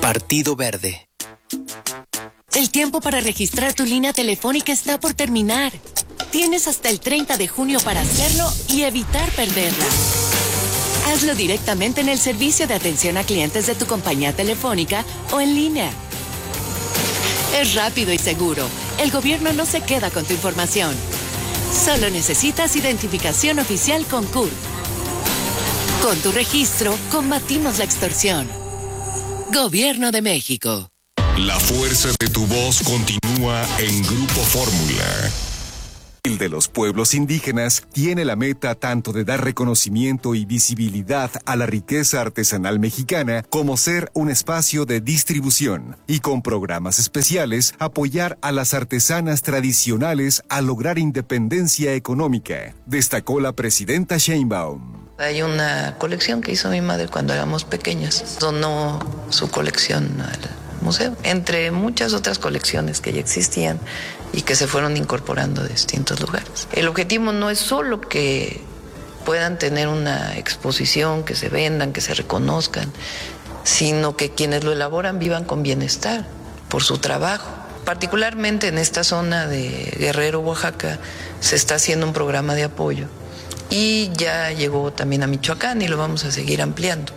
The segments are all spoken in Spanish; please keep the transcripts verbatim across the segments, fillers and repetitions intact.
Partido Verde. El tiempo para registrar tu línea telefónica está por terminar. Tienes hasta el treinta de junio para hacerlo y evitar perderla. Hazlo directamente en el servicio de atención a clientes de tu compañía telefónica o en línea. Es rápido y seguro. El gobierno no se queda con tu información. Solo necesitas identificación oficial con C U R. Con tu registro, combatimos la extorsión. Gobierno de México. La fuerza de tu voz continúa en Grupo Fórmula. El de los pueblos indígenas tiene la meta tanto de dar reconocimiento y visibilidad a la riqueza artesanal mexicana como ser un espacio de distribución y con programas especiales apoyar a las artesanas tradicionales a lograr independencia económica, destacó la presidenta Sheinbaum. Hay una colección que hizo mi madre cuando éramos pequeñas. Donó su colección al museo, entre muchas otras colecciones que ya existían y que se fueron incorporando de distintos lugares. El objetivo no es solo que puedan tener una exposición, que se vendan, que se reconozcan, sino que quienes lo elaboran vivan con bienestar por su trabajo. Particularmente en esta zona de Guerrero, Oaxaca, se está haciendo un programa de apoyo y ya llegó también a Michoacán y lo vamos a seguir ampliando.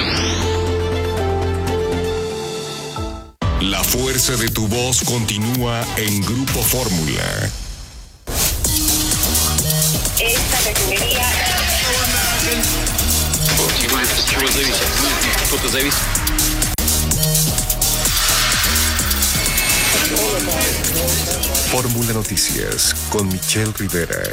La fuerza de tu voz continúa en Grupo Fórmula. Esta refinería... Fórmula Noticias con Michelle Rivera.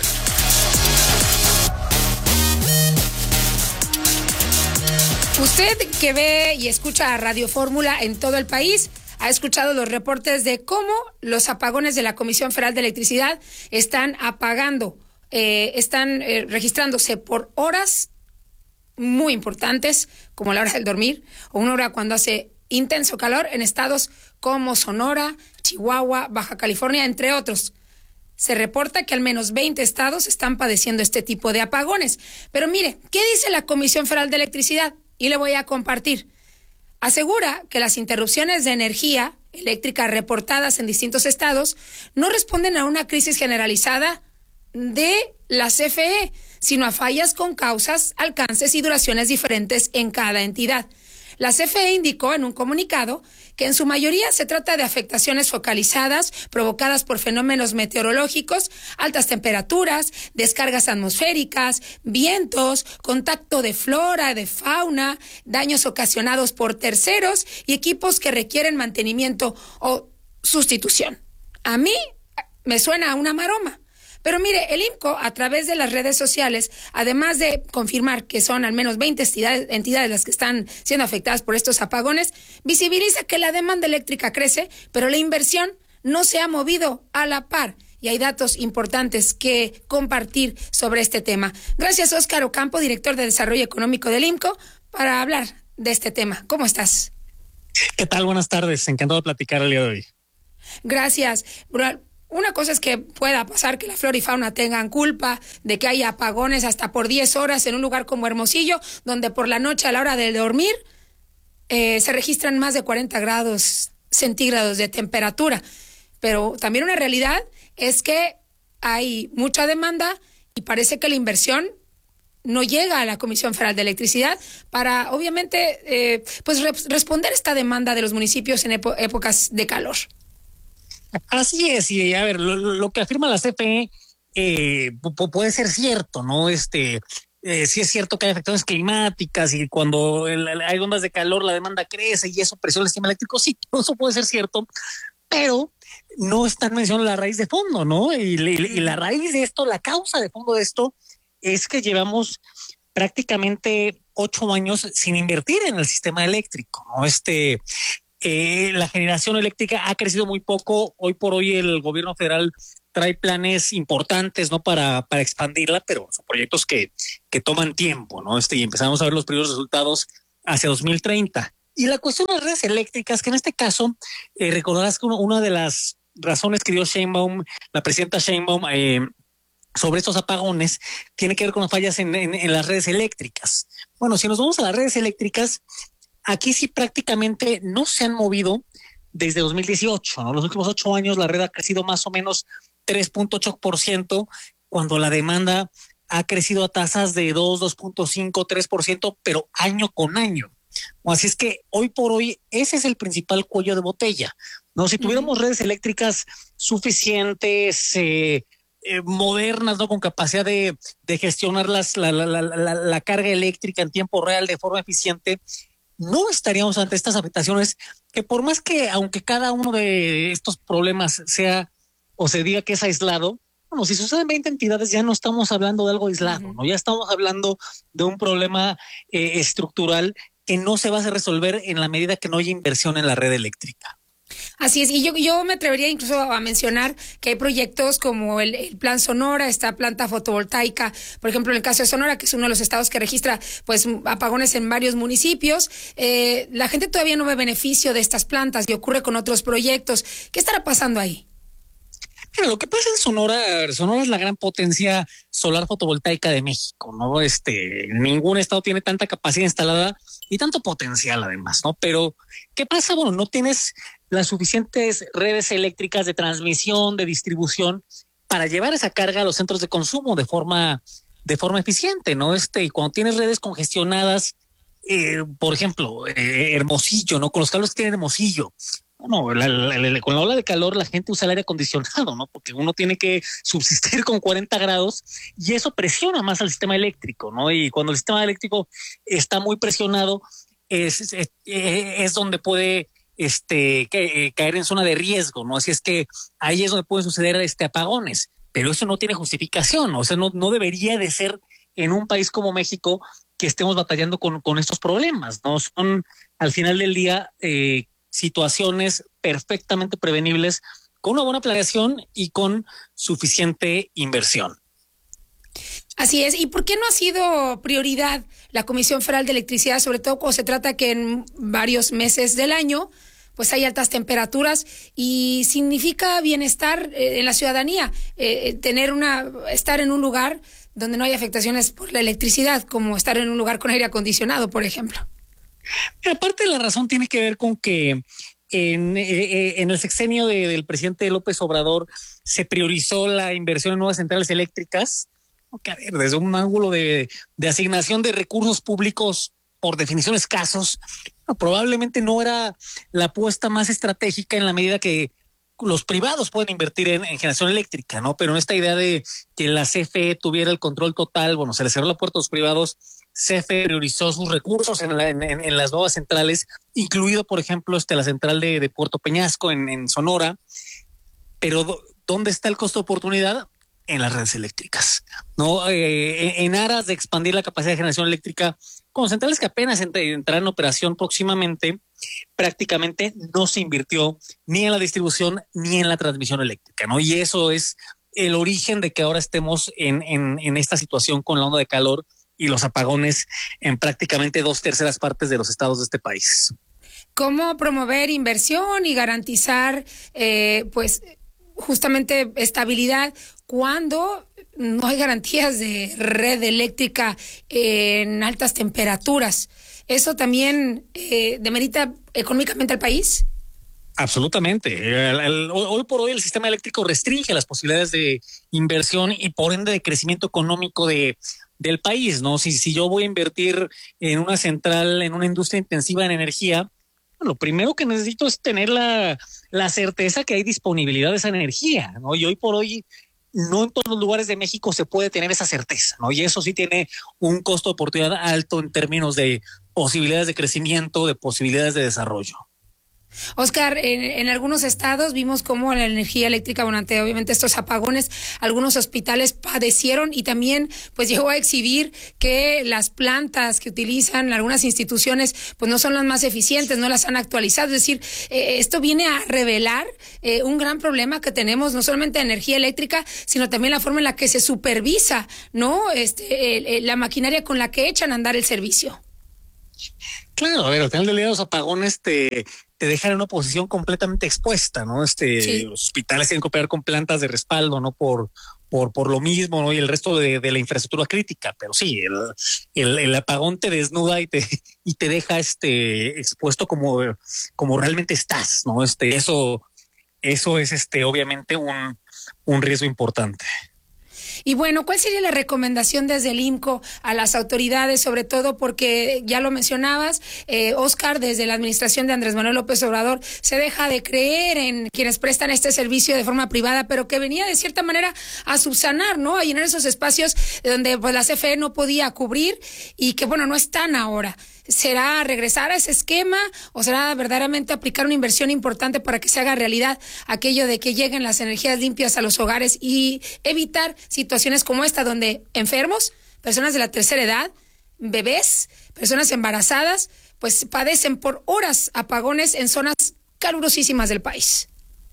Usted que ve y escucha Radio Fórmula en todo el país ha escuchado los reportes de cómo los apagones de la Comisión Federal de Electricidad están apagando, eh, están eh, registrándose por horas muy importantes, como la hora del dormir, o una hora cuando hace intenso calor en estados como Sonora, Chihuahua, Baja California, entre otros. Se reporta que al menos veinte estados están padeciendo este tipo de apagones. Pero mire, ¿qué dice la Comisión Federal de Electricidad? Y le voy a compartir. Asegura que las interrupciones de energía eléctrica reportadas en distintos estados no responden a una crisis generalizada de la C F E, sino a fallas con causas, alcances y duraciones diferentes en cada entidad. La C F E indicó en un comunicado que en su mayoría se trata de afectaciones focalizadas provocadas por fenómenos meteorológicos, altas temperaturas, descargas atmosféricas, vientos, contacto de flora, de fauna, daños ocasionados por terceros y equipos que requieren mantenimiento o sustitución. A mí me suena a una maroma. Pero mire, el I M C O, a través de las redes sociales, además de confirmar que son al menos veinte entidades, entidades las que están siendo afectadas por estos apagones, visibiliza que la demanda eléctrica crece, pero la inversión no se ha movido a la par. Y hay datos importantes que compartir sobre este tema. Gracias, Óscar Ocampo, director de Desarrollo Económico del I M C O, para hablar de este tema. ¿Cómo estás? ¿Qué tal? Buenas tardes. Encantado de platicar el día de hoy. Gracias. Una cosa es que pueda pasar que la flora y fauna tengan culpa de que haya apagones hasta por diez horas en un lugar como Hermosillo, donde por la noche a la hora de dormir eh, se registran más de cuarenta grados centígrados de temperatura. Pero también una realidad es que hay mucha demanda y parece que la inversión no llega a la Comisión Federal de Electricidad para, obviamente, eh, pues re- responder a esta demanda de los municipios en epo- épocas de calor. Así es, y a ver, lo, lo que afirma la C F E eh, p- puede ser cierto, ¿no? Este, eh, sí es cierto que hay afectaciones climáticas y cuando el, el, hay ondas de calor la demanda crece y eso presiona el sistema eléctrico, sí, eso puede ser cierto, pero no están mencionando la raíz de fondo, ¿no? Y, y, y la raíz de esto, la causa de fondo de esto es que llevamos prácticamente ocho años sin invertir en el sistema eléctrico, ¿no? Este... Eh, la generación eléctrica ha crecido muy poco. Hoy por hoy el gobierno federal trae planes importantes, ¿no? Para, para expandirla, pero son proyectos que, que toman tiempo, ¿no? Este, y empezamos a ver los primeros resultados hacia dos mil treinta. Y la cuestión de las redes eléctricas, que en este caso, eh, recordarás que uno, una de las razones que dio Sheinbaum, la presidenta Sheinbaum, eh, sobre estos apagones, tiene que ver con las fallas en, en, en las redes eléctricas. Bueno, si nos vamos a las redes eléctricas, aquí sí prácticamente no se han movido desde dos mil dieciocho, ¿no? Los últimos ocho años la red ha crecido más o menos tres punto ocho por ciento, cuando la demanda ha crecido a tasas de dos, dos punto cinco, tres por ciento, pero año con año. Así es que hoy por hoy ese es el principal cuello de botella, ¿no? Si tuviéramos uh-huh. redes eléctricas suficientes, eh, eh, modernas, ¿no? Con capacidad de, de gestionar las, la, la, la, la, la carga eléctrica en tiempo real de forma eficiente, no estaríamos ante estas afectaciones que, por más que, aunque cada uno de estos problemas sea o se diga que es aislado, bueno, si suceden veinte entidades ya no estamos hablando de algo aislado, uh-huh. ¿no? Ya estamos hablando de un problema eh, estructural que no se va a resolver en la medida que no haya inversión en la red eléctrica. Así es, y yo, yo me atrevería incluso a mencionar que hay proyectos como el, el Plan Sonora, esta planta fotovoltaica, por ejemplo, en el caso de Sonora, que es uno de los estados que registra pues apagones en varios municipios, eh, la gente todavía no ve beneficio de estas plantas y ocurre con otros proyectos. ¿Qué estará pasando ahí? Mira, lo que pasa en Sonora, Sonora es la gran potencia solar fotovoltaica de México, ¿no? Este, ningún estado tiene tanta capacidad instalada y tanto potencial además, ¿no? Pero, ¿qué pasa? Bueno, no tienes las suficientes redes eléctricas de transmisión, de distribución para llevar esa carga a los centros de consumo de forma, de forma eficiente, ¿no? Este, y cuando tienes redes congestionadas, eh, por ejemplo, eh, Hermosillo, ¿no? Con los cables que tiene Hermosillo. Bueno, la, la, la, con la ola de calor la gente usa el aire acondicionado, ¿no? Porque uno tiene que subsistir con cuarenta grados y eso presiona más al sistema eléctrico, ¿no? Y cuando el sistema eléctrico está muy presionado, es, es, es donde puede este, caer en zona de riesgo, ¿no? Así es que ahí es donde pueden suceder este, apagones, pero eso no tiene justificación, o sea, no, no debería de ser en un país como México que estemos batallando con, con estos problemas, ¿no? Son, al final del día, eh, situaciones perfectamente prevenibles con una buena planeación y con suficiente inversión. Así es. ¿Y por qué no ha sido prioridad la Comisión Federal de Electricidad, sobre todo cuando se trata que en varios meses del año pues hay altas temperaturas y significa bienestar eh, en la ciudadanía, eh, tener una, estar en un lugar donde no hay afectaciones por la electricidad, como estar en un lugar con aire acondicionado, por ejemplo? Pero aparte la razón tiene que ver con que en, eh, en el sexenio de, del presidente López Obrador se priorizó la inversión en nuevas centrales eléctricas. Okay, a ver, desde un ángulo de, de asignación de recursos públicos por definición escasos, no, probablemente no era la apuesta más estratégica en la medida que los privados pueden invertir en, en generación eléctrica, ¿no? Pero en esta idea de que la C F E tuviera el control total, bueno, se le cerró la puerta a los privados. C F E priorizó sus recursos en, la, en, en las nuevas centrales, incluido, por ejemplo, este, la central de, de Puerto Peñasco en, en Sonora. Pero ¿dónde está el costo de oportunidad? En las redes eléctricas, ¿no? Eh, en aras de expandir la capacidad de generación eléctrica con centrales que apenas entrarán en operación próximamente, prácticamente no se invirtió ni en la distribución ni en la transmisión eléctrica, ¿no? Y eso es el origen de que ahora estemos en, en, en esta situación con la onda de calor y los apagones en prácticamente dos terceras partes de los estados de este país. ¿Cómo promover inversión y garantizar, eh, pues, justamente estabilidad cuando no hay garantías de red eléctrica en altas temperaturas? ¿Eso también eh, demerita económicamente al país? Absolutamente. El, el, hoy por hoy el sistema eléctrico restringe las posibilidades de inversión y por ende de crecimiento económico de del país, ¿no? Si, si yo voy a invertir en una central, en una industria intensiva en energía, lo primero que necesito es tener la, la certeza que hay disponibilidad de esa energía, ¿no? Y hoy por hoy no en todos los lugares de México se puede tener esa certeza, ¿no? Y eso sí tiene un costo de oportunidad alto en términos de posibilidades de crecimiento, de posibilidades de desarrollo. Oscar, en, en algunos estados vimos cómo la energía eléctrica, durante obviamente estos apagones, algunos hospitales padecieron y también pues llegó a exhibir que las plantas que utilizan algunas instituciones pues no son las más eficientes, no las han actualizado. Es decir, eh, esto viene a revelar eh, un gran problema que tenemos, no solamente de energía eléctrica, sino también la forma en la que se supervisa, ¿no? Este, eh, eh, la maquinaria con la que echan a andar el servicio. Claro, a ver, al final del día los apagones te, te dejan en una posición completamente expuesta, ¿no? Este, sí. Los hospitales tienen que operar con plantas de respaldo, ¿no? Por, por, por lo mismo, ¿no? Y el resto de, de la infraestructura crítica. Pero sí, el, el, el apagón te desnuda y te, y te deja este expuesto como, como realmente estás, ¿no? Este, eso, eso es este, obviamente un, un riesgo importante. Y bueno, ¿cuál sería la recomendación desde el I M C O a las autoridades, sobre todo porque ya lo mencionabas, eh, Oscar, desde la administración de Andrés Manuel López Obrador se deja de creer en quienes prestan este servicio de forma privada, pero que venía de cierta manera a subsanar, ¿no? A llenar esos espacios donde pues la C F E no podía cubrir y que bueno, no están ahora. ¿Será regresar a ese esquema o será verdaderamente aplicar una inversión importante para que se haga realidad aquello de que lleguen las energías limpias a los hogares y evitar situaciones como esta donde enfermos, personas de la tercera edad, bebés, personas embarazadas, pues padecen por horas apagones en zonas calurosísimas del país?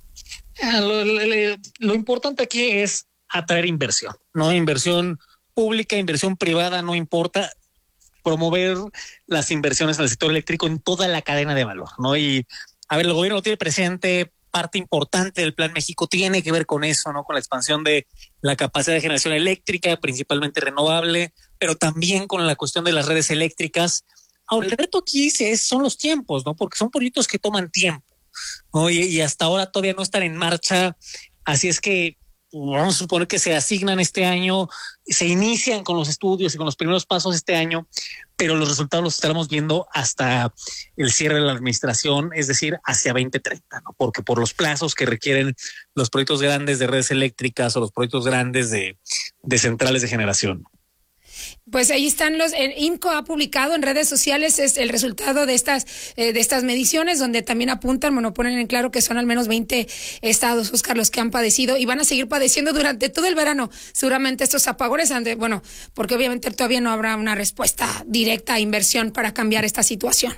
Ah, lo, lo, lo importante aquí es atraer inversión, ¿no? Inversión pública, inversión privada, no importa. Promover las inversiones en el sector eléctrico en toda la cadena de valor, ¿no? Y, a ver, el gobierno lo tiene presente, parte importante del Plan México tiene que ver con eso, ¿no? Con la expansión de la capacidad de generación eléctrica, principalmente renovable, pero también con la cuestión de las redes eléctricas. Ahora, el reto aquí es, son los tiempos, ¿no? Porque son proyectos que toman tiempo, ¿no? Y, y hasta ahora todavía no están en marcha, así es que vamos a suponer que se asignan este año, se inician con los estudios y con los primeros pasos este año, pero los resultados los estaremos viendo hasta el cierre de la administración, es decir, hacia veinte treinta, ¿no? Porque por los plazos que requieren los proyectos grandes de redes eléctricas o los proyectos grandes de, de centrales de generación. Pues ahí están los, el I M C O ha publicado en redes sociales es el resultado de estas eh, de estas mediciones, donde también apuntan, bueno, ponen en claro que son al menos veinte estados, Oscar, los que han padecido y van a seguir padeciendo durante todo el verano, seguramente estos apagones, bueno, porque obviamente todavía no habrá una respuesta directa a inversión para cambiar esta situación.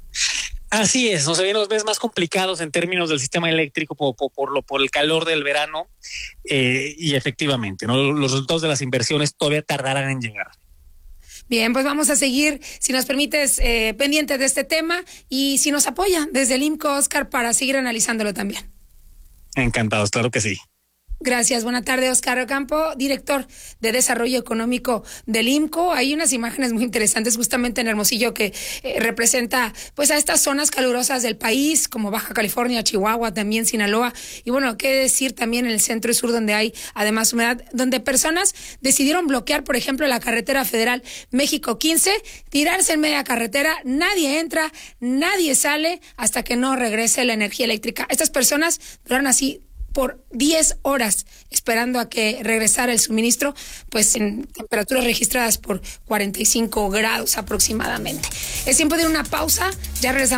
Así es, nos vienen los meses más complicados en términos del sistema eléctrico por, por, por, lo, por el calor del verano eh, y efectivamente, ¿no? Los resultados de las inversiones todavía tardarán en llegar. Bien, pues vamos a seguir, si nos permites, eh, pendientes de este tema y si nos apoya desde el I M C O, Oscar, para seguir analizándolo también. Encantados, claro que sí. Gracias, buena tarde, Oscar Ocampo, director de Desarrollo Económico del I M C O. Hay unas imágenes muy interesantes justamente en Hermosillo que eh, representa pues a estas zonas calurosas del país, como Baja California, Chihuahua, también Sinaloa, y bueno, qué decir también en el centro y sur donde hay además humedad, donde personas decidieron bloquear, por ejemplo, la carretera federal México quince, tirarse en media carretera, nadie entra, nadie sale hasta que no regrese la energía eléctrica. Estas personas duraron así por diez horas esperando a que regresara el suministro, pues en temperaturas registradas por cuarenta y cinco grados aproximadamente. Es tiempo de una pausa, ya regresamos.